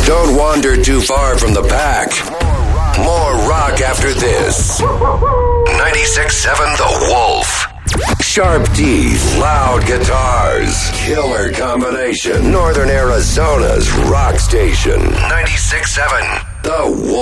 Don't wander too far from the pack. More rock after this. 96.7 The Wolf. Sharp teeth, loud guitars, killer combination. Northern Arizona's rock station. 96.7 The Wolf.